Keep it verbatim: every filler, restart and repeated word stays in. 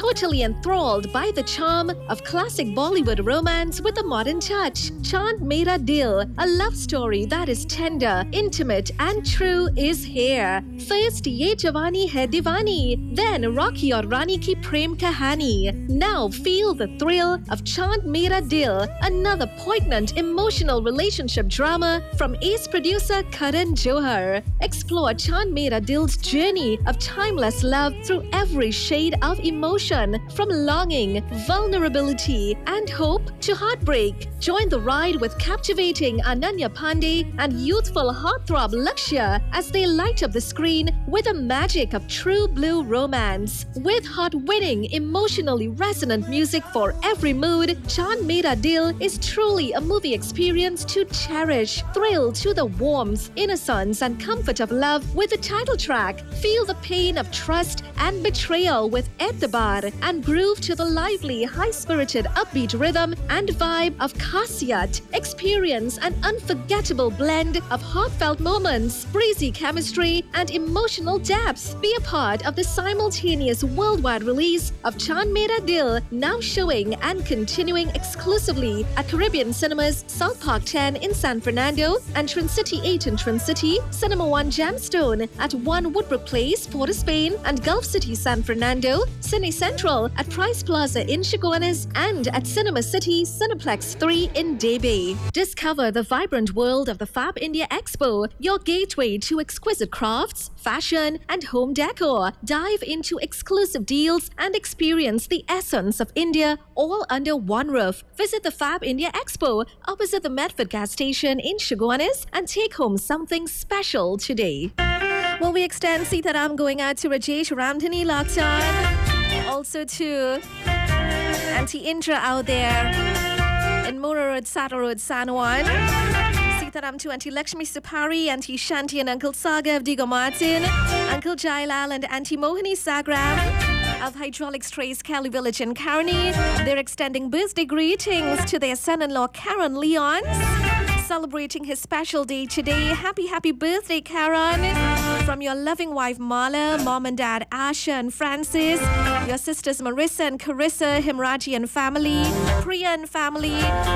totally enthralled by the charm of classic Bollywood romance with a modern touch. Chand Mera Dil, a love story that is tender, intimate and true is here. First Ye Jawani Hai Diwani, then Rocky Aur Rani Ki Prem Kahani. Now feel the thrill of Chand Mera Dil, another poignant emotional relationship drama from ace producer Karan Johar. Explore Chand Mera Dil's journey of timeless love through every shade of emotion, from longing, vulnerability, and hope to heartbreak. Join the ride with captivating Ananya Pandey and youthful heartthrob Lakshya as they light up the screen with the magic of true blue romance. With heart-winning, emotionally resonant music for every mood, Chand Mera Dil is truly a movie experience to cherish. Thrill to the warmth, innocence, and comfort of love with the title track. Feel the pain of trust and betrayal with Etebar, and groove to the lively, high-spirited, upbeat rhythm and vibe of Khasiyat. Experience an unforgettable blend of heartfelt moments, breezy chemistry, and emotional depth. Be a part of the simultaneous worldwide release of Chand Mera Dil, now showing and continuing exclusively at Caribbean Cinemas, South Park ten in San Fernando, and Trincity eight in Trincity, Cinema One Gemstone at One Woodbrook Place, Port of Spain, and Gulf City, San Fernando, Cine Central at Price Plaza in Chaguanas, and at Cinema City, Cineplex three in Debe. Discover the vibrant world of the Fab India Expo, your gateway to exquisite crafts, fashion, and home decor. Dive into exclusive deals and experience the essence of India all under one roof. Visit the Fab India Expo opposite the Medford gas station in Chaguanas and take home something special today. Well, we extend Sitaram going out to Rajesh Ramdhani locked on. Also to Auntie Indra out there in Mora Road, Saddle Road, San Juan. Sitaram to Auntie Lakshmi Supari, Auntie Shanti and Uncle Saga of Digo Martin, Uncle Jailal and Auntie Mohini Sagram of Hydraulic Strays, Cali Village in Carney. They're extending birthday greetings to their son-in-law Karen Leons, celebrating his special day today. Happy, happy birthday, Karen. From your loving wife, Mala, mom and dad, Asha and Francis, your sisters, Marissa and Carissa, Himraji and family, Priya and family,